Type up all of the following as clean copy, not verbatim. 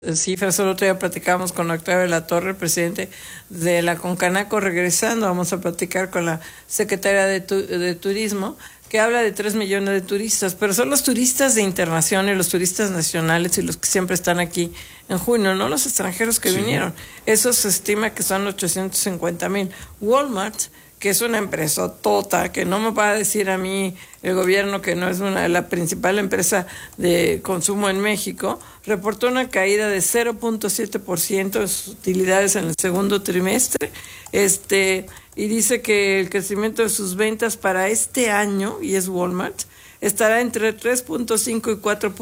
cifras. El otro día platicábamos con Octavio de la Torre, el presidente de la Concanaco. Regresando, vamos a platicar con la secretaria de Turismo, que habla de 3 millones de turistas, pero son los turistas de internación y los turistas nacionales y los que siempre están aquí en junio, no los extranjeros que vinieron. Eso se estima que son 850,000. Walmart, que es una empresa tota, que no me va a decir a mí el gobierno que no es la principal empresa de consumo en México, reportó una caída de 0.7% de sus utilidades en el segundo trimestre, y dice que el crecimiento de sus ventas para este año, y es Walmart, estará entre 3.5 y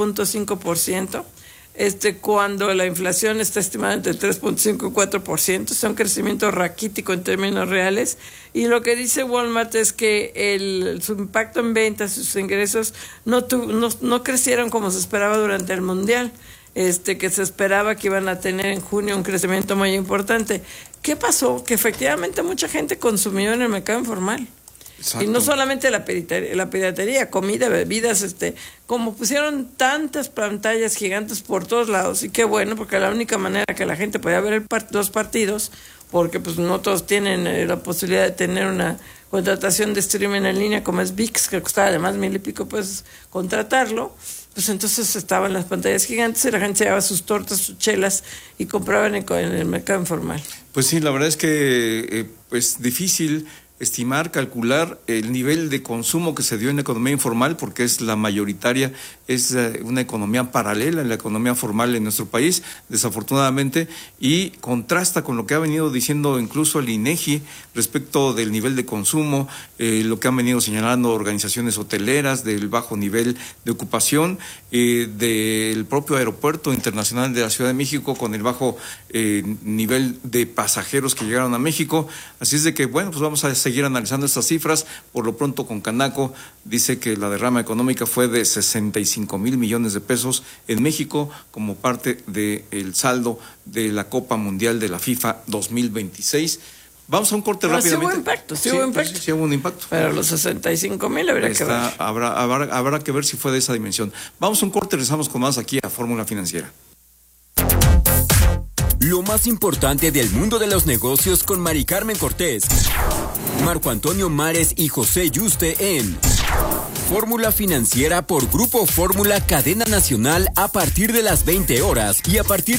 4.5%. Cuando la inflación está estimada entre 3.5 y 4%, es un crecimiento raquítico en términos reales, y lo que dice Walmart es que su impacto en ventas, sus ingresos no crecieron como se esperaba durante el Mundial, que se esperaba que iban a tener en junio un crecimiento muy importante. ¿Qué pasó? Que efectivamente mucha gente consumió en el mercado informal. Exacto. Y no solamente la piratería, comida, bebidas, como pusieron tantas pantallas gigantes por todos lados, y qué bueno, porque la única manera que la gente podía ver los partidos, porque pues no todos tienen la posibilidad de tener una contratación de streaming en línea como es ViX, que costaba además 1,000 y pico pesos contratarlo, pues entonces estaban las pantallas gigantes y la gente se llevaba sus tortas, sus chelas y compraban en el mercado informal. Pues sí, la verdad es que pues difícil estimar, calcular el nivel de consumo que se dio en la economía informal, porque es la mayoritaria, es una economía paralela en la economía formal en nuestro país, desafortunadamente, y contrasta con lo que ha venido diciendo incluso el INEGI respecto del nivel de consumo, lo que han venido señalando organizaciones hoteleras, del bajo nivel de ocupación, del propio aeropuerto internacional de la Ciudad de México, con el bajo nivel de pasajeros que llegaron a México. Así es de que, bueno, pues vamos a seguir analizando estas cifras. Por lo pronto, Concanaco dice que la derrama económica fue de 65,000 millones de pesos en México como parte del saldo de la Copa Mundial de la FIFA 2026. Vamos a un corte rápidamente. Sí hubo un impacto. Pero los 65,000 habría que ver. Habrá que ver si fue de esa dimensión. Vamos a un corte, regresamos con más aquí a Fórmula Financiera. Lo más importante del mundo de los negocios con Mari Carmen Cortés, Marco Antonio Mares y José Yuste en Fórmula Financiera por Grupo Fórmula Cadena Nacional a partir de las 20 horas y a partir